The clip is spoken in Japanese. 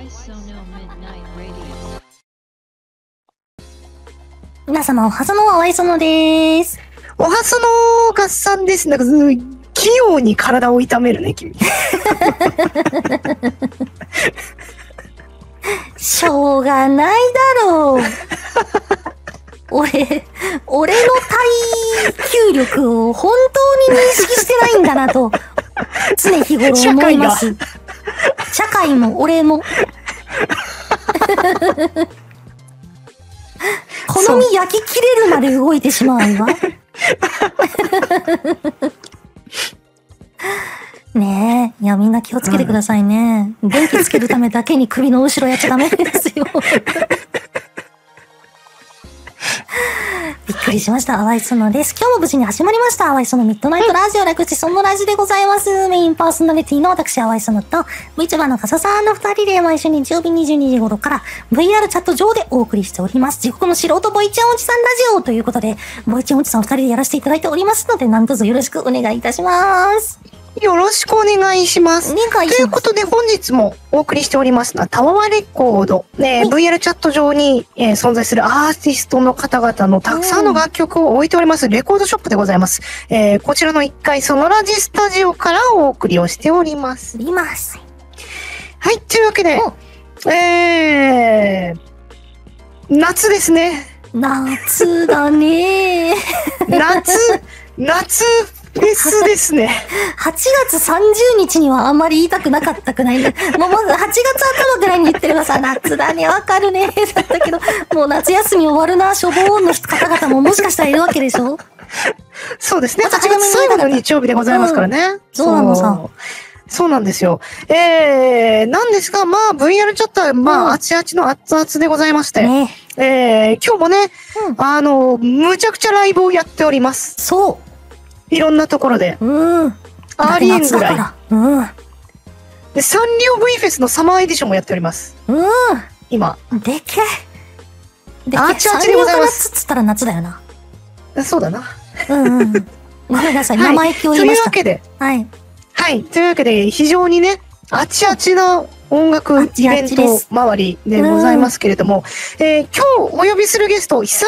皆様、おはそのあわいそのです。 おはその合算です。なんか、器用に体を痛めるね、君。 しょうがないだろう。俺の耐久力を本当に認識してないんだなと、常日頃思います。社会も俺も。好み焼き切れるまで動いてしまうわ。ねえ。いや、みんな気をつけてくださいね。電気つけるためだけに首の後ろやっちゃダメですよ。びっくりしました。あわいそのです。今日も無事に始まりました。あわいそのミッドナイトラジオ略してそのラジでございます。メインパーソナリティの私、あわいそのと、VTuber の笠さんの二人で毎週日曜日22時頃から VR チャット上でお送りしております。地獄の素人ボイチャンおじさんラジオということで、ボイチャンおじさん二人でやらせていただいておりますので、何卒よろしくお願いいたします。 よろしくお願いします。 お願いします。 ということで本日もお送りしておりますのはタワーレコード、VR チャット上に、存在するアーティストの方々のたくさんの楽曲を置いておりますレコードショップでございます。こちらの1階ソノラジスタジオからお送りをしております。はい、というわけで、夏ですね。 夏だね夏フェスですね。 8月30日にはあんまり言いたくなかったくないね。もう8月頭ぐらいに言ってればさ、夏だね、わかるね。だったけど、もう夏休み終わるな、処方の方々ももしかしたらいるわけでしょ？ そうですね。8月最後の日曜日でございますからね。 そうなのさ。 そうなんですよ。なんですが、まあ、VR チャットは、まあ、あちあちの熱々でございまして、今日もね、むちゃくちゃライブをやっております。 そう。 いろんなところで。ありえんぐらい。で、サンリオ V フェスのサマーエディションもやっております。今。 でけえ。 あちあちでございます。 夏っつったら夏だよな。 そうだな。 ごめんなさい、生意気を言いました。 というわけで。 はい。 はい。というわけで、非常にね、あちあちな音楽イベント周りでございますけれども、今日お呼びするゲスト、久